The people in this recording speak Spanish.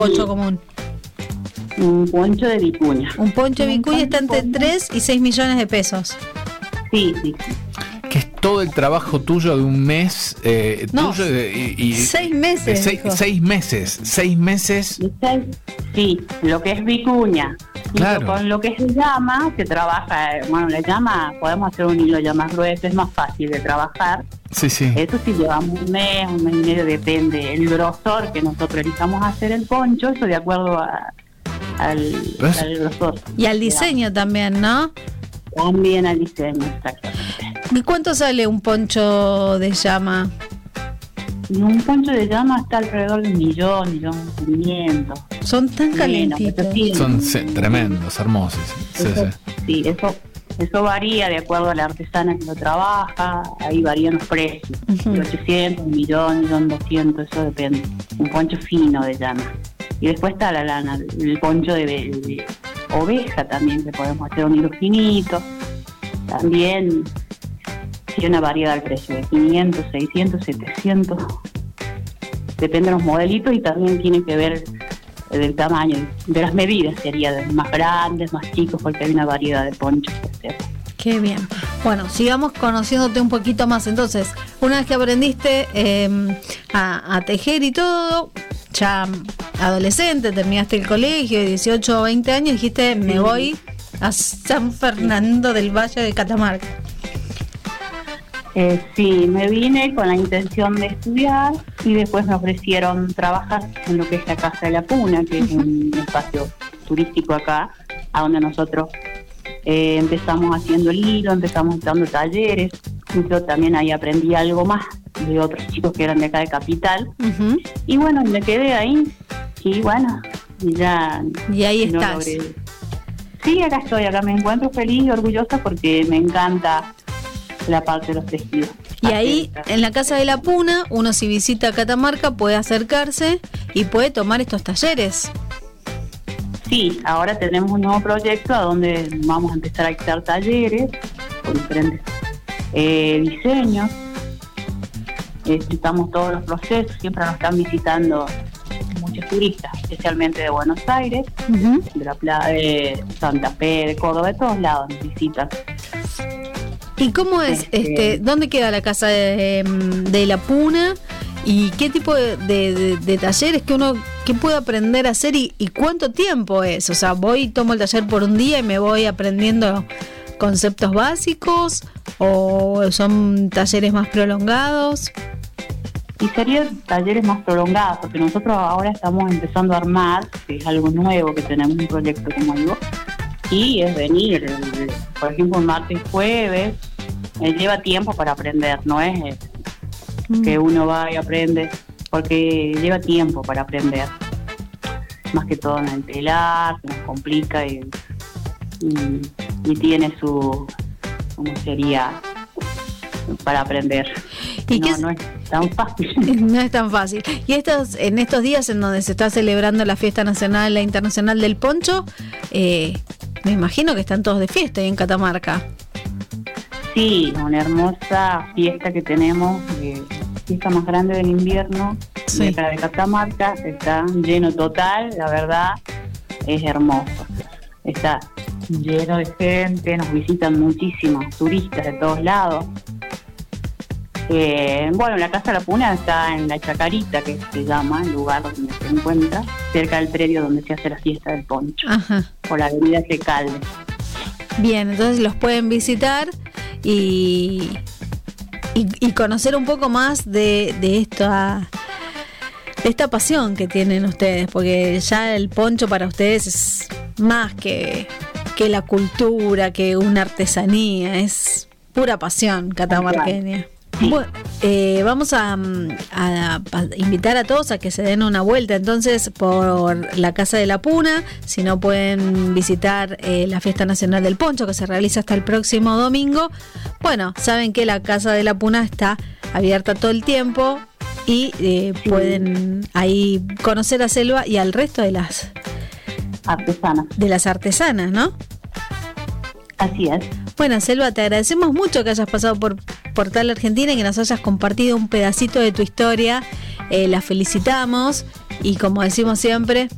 poncho común? Un poncho de vicuña. Un poncho de vicuña está entre 3 y 6 millones de pesos. Sí. Que es todo el trabajo tuyo de un mes. No, tuyo 6 meses. 6 meses. 6 meses. Sí, lo que es vicuña. Claro. Con lo que es llama, se trabaja, bueno, la llama, podemos hacer un hilo ya más grueso, es más fácil de trabajar. Sí. Eso sí llevamos un mes y medio, depende el grosor que nosotros elijamos hacer el poncho, eso de acuerdo al grosor. Y al diseño también, ¿no? También al diseño, exactamente. ¿Y cuánto sale un poncho de llama? Un poncho de llama está alrededor de 1.500.000. Son tan calentitos. Son tremendos, hermosos. Sí, eso varía de acuerdo a la artesana que lo trabaja, ahí varían los precios. 800, 1.000.000, 1.200.000, eso depende. Un poncho fino de llama. Y después está la lana, el poncho de oveja también, que podemos hacer un hilo finito. También tiene una variedad del precio, de 500, 600, 700. Depende de los modelitos y también tiene que ver del tamaño, de las medidas, sería de más grandes, más chicos, porque hay una variedad de ponchos que hacer. Qué bien. Bueno, sigamos conociéndote un poquito más. Entonces, una vez que aprendiste a tejer y todo, ya adolescente, terminaste el colegio, de 18 o 20 años, dijiste, me voy a San Fernando del Valle de Catamarca. Sí, me vine con la intención de estudiar y después me ofrecieron trabajar en lo que es la Casa de la Puna, que es un espacio turístico acá, a donde nosotros empezamos haciendo el hilo, empezamos dando talleres. Y yo también ahí aprendí algo más de otros chicos que eran de acá de Capital. Y bueno, me quedé ahí y bueno, ya... Y ahí estás. Sí, acá estoy, acá me encuentro feliz y orgullosa porque me encanta la parte de los tejidos. Y ahí, en la Casa de la Puna, uno si visita Catamarca puede acercarse y puede tomar estos talleres. Sí, ahora tenemos un nuevo proyecto a donde vamos a empezar a dictar talleres con diferentes diseños. Explicamos todos los procesos, siempre nos están visitando muchos turistas, especialmente de Buenos Aires, de la playa de Santa Fe, de Córdoba, de todos lados nos visitan. ¿Y cómo es? ¿Dónde queda la Casa de la Puna? ¿Y qué tipo de talleres que puedo aprender a hacer y cuánto tiempo es? O sea, voy y tomo el taller por un día y me voy aprendiendo conceptos básicos, o son talleres más prolongados. Y serían talleres más prolongados, porque nosotros ahora estamos empezando a armar, que es algo nuevo, que tenemos un proyecto, como digo, y es venir, por ejemplo, un martes y jueves. Lleva tiempo para aprender, no es que uno va y aprende, porque lleva tiempo para aprender, más que todo en el telar, que nos complica y tiene su, ¿cómo sería?, para aprender. ¿Y no es tan fácil. No es tan fácil. Y en estos días en donde se está celebrando la fiesta nacional, la internacional del poncho, me imagino que están todos de fiesta ahí en Catamarca. Sí, una hermosa fiesta que tenemos, fiesta más grande del invierno, de acá de Catamarca, está lleno total, la verdad, es hermoso. Está lleno de gente, nos visitan muchísimos turistas de todos lados. Bueno, la Casa de la Puna está en la Chacarita, que se llama, el lugar donde se encuentra, cerca del predio donde se hace la fiesta del poncho, por la avenida Recalde. Bien, entonces los pueden visitar y conocer un poco más de esta pasión que tienen ustedes, porque ya el poncho para ustedes es más que la cultura, que una artesanía, es pura pasión catamarqueña. Bueno, vamos a invitar a todos a que se den una vuelta entonces por la Casa de la Puna. Si no, pueden visitar la Fiesta Nacional del Poncho, que se realiza hasta el próximo domingo. Bueno, saben que la Casa de la Puna está abierta todo el tiempo y pueden ahí conocer a Selva y al resto de las artesanas, ¿no? Así es. Bueno, Selva, te agradecemos mucho que hayas pasado por Portal Argentina y que nos hayas compartido un pedacito de tu historia. La felicitamos y, como decimos siempre,